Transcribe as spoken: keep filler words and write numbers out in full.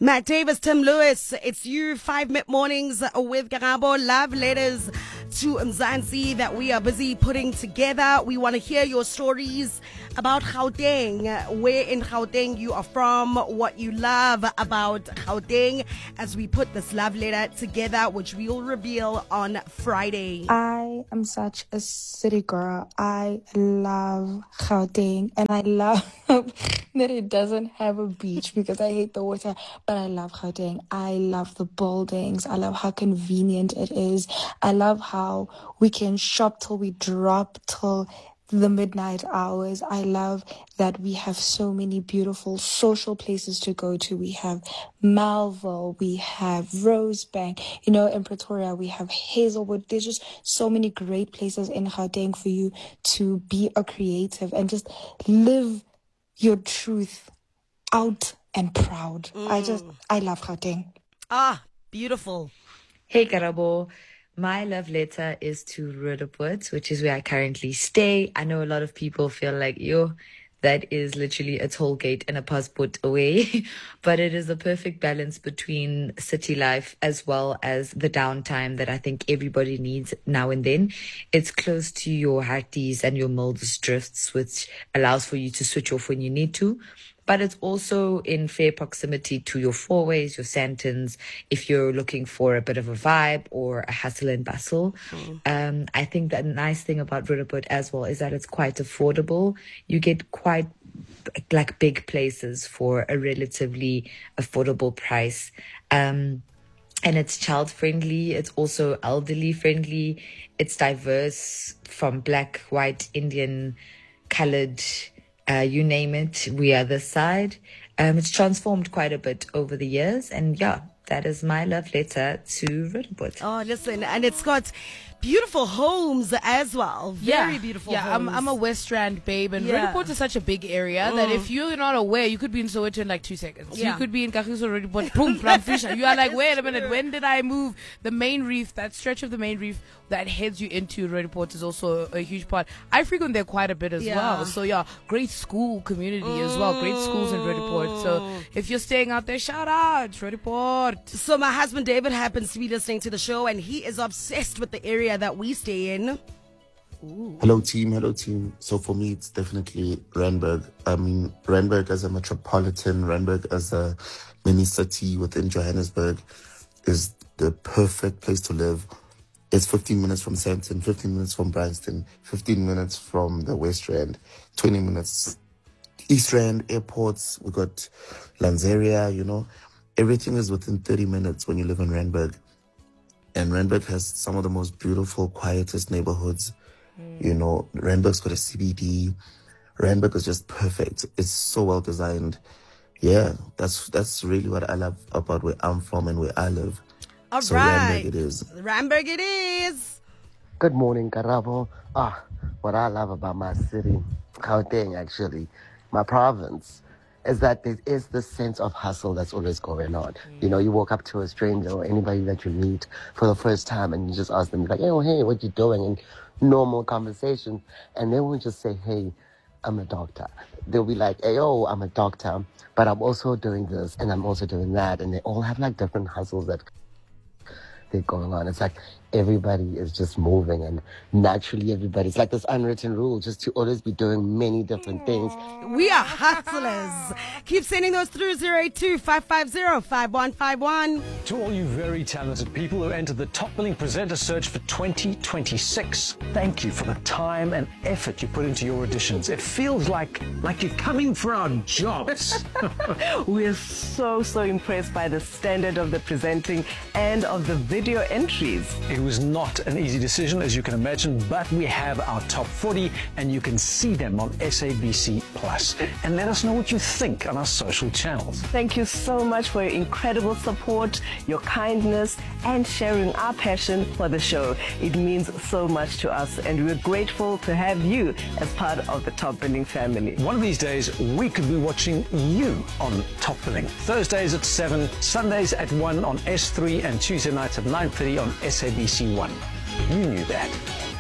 Matt Davis, Tim Lewis, it's you, five mid mornings with Karabo. Love letters to Mzansi that we are busy putting together. We want to hear your stories about Gauteng, where in Gauteng you are from, what you love about Gauteng, as we put this love letter together, which we will reveal on Friday. I am such a city girl. I love Gauteng, and I love that it doesn't have a beach because I hate the water, but I love Gauteng. I love the buildings. I love how convenient it is. I love how we can shop till we drop till the midnight hours. I love that we have so many beautiful social places to go to. We have Melville, we have Rosebank, you know, in Pretoria, we have Hazelwood. There's just so many great places in Gauteng for you to be a creative and just live your truth out and proud. Mm. I just, I love Gauteng. Ah, beautiful. Hey, Karabo. My love letter is to Roodepoort, which is where I currently stay. I know a lot of people feel like, yo, that is literally a toll gate and a passport away. But it is a perfect balance between city life as well as the downtime that I think everybody needs now and then. It's close to your Harties and your Milders drifts, which allows for you to switch off when you need to. But it's also in fair proximity to your Fourways, your Santons, if you're looking for a bit of a vibe or a hustle and bustle. Mm. Um, I think that nice thing about Roodepoort as well is that it's quite affordable. You get quite like big places for a relatively affordable price. Um, and it's child friendly. It's also elderly friendly. It's diverse from black, white, Indian, colored, Uh, you name it, we are this side. Um, it's transformed quite a bit over the years. And yeah, that is my love letter to Roodepoort. Oh, listen, and it's got beautiful homes as well. Very yeah. beautiful yeah, homes. I'm, I'm a West Rand babe, and yeah. Roodepoort is such a big area mm. that if you're not aware, you could be in Soweto in like two seconds. Yeah. You could be in Kagiso, Roodepoort, boom, Ramfisha. You are like, wait a minute, when did I move? The main reef, that stretch of the main reef that heads you into Roodepoort is also a, a huge part. I frequent there quite a bit as yeah. well. So yeah, great school community mm. as well. Great schools in Roodepoort. So if you're staying out there, shout out, Roodepoort. So my husband David happens to be listening to the show, and he is obsessed with the area that we stay in. Ooh. Hello team, hello team. So for me, it's definitely Randburg. I mean, Randburg as a metropolitan, Randburg as a mini city within Johannesburg is the perfect place to live. It's fifteen minutes from Sandton, fifteen minutes from Bryanston, fifteen minutes from the West Rand, twenty minutes East Rand, airports. We got Lanzeria, you know. Everything is within thirty minutes when you live in Randburg. And Randburg has some of the most beautiful, quietest neighborhoods. Mm. You know, Randburg's got a C B D. Randburg is just perfect. It's so well designed. Yeah, that's that's really what I love about where I'm from and where I live. All so right. Randburg it is. Randburg it is. Good morning, Karabo. Ah, what I love about my city, Gauteng actually, my province, is that there is this sense of hustle that's always going on. Mm. You know, you walk up to a stranger or anybody that you meet for the first time and you just ask them, like, oh, hey, what you doing? And normal conversation. And they won't just say, hey, I'm a doctor. They'll be like, hey, oh, I'm a doctor, but I'm also doing this and I'm also doing that. And they all have like different hustles that they're going on. It's like everybody is just moving, and naturally everybody, it's like this unwritten rule just to always be doing many different things. We are hustlers. Keep sending those through zero eight two, five five zero, five one five one. To all you very talented people who entered the Top Billing Presenter Search for twenty twenty-six, thank you for the time and effort you put into your auditions. It feels like like you're coming for our jobs. We're so, so impressed by the standard of the presenting and of the video entries. It was not an easy decision, as you can imagine, but we have our top forty and you can see them on S A B C Plus. And let us know what you think on our social channels. Thank you so much for your incredible support, your kindness, and sharing our passion for the show. It means so much to us, and we're grateful to have you as part of the Top Billing family. One of these days, we could be watching you on Top Billing. Thursdays at seven, Sundays at one on S three, and Tuesday nights at nine thirty on S A B C One. You knew that.